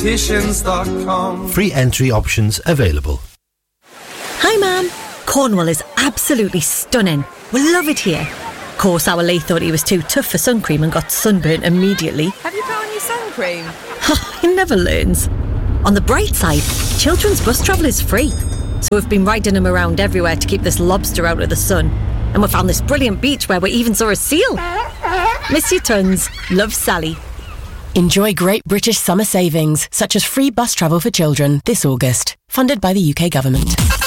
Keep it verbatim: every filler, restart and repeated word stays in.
Politicians dot com. Free entry options available. Hi, Mum. Cornwall is absolutely stunning. We love it here. Of course, our Lee thought he was too tough for sun cream and got sunburnt immediately. Have you put on your sun cream? He never learns. On the bright side, children's bus travel is free. So we've been riding him around everywhere to keep this lobster out of the sun. And we found this brilliant beach where we even saw a seal. Miss you tons. Love, Sally. Enjoy great British summer savings, such as free bus travel for children this August. Funded by the U K Government.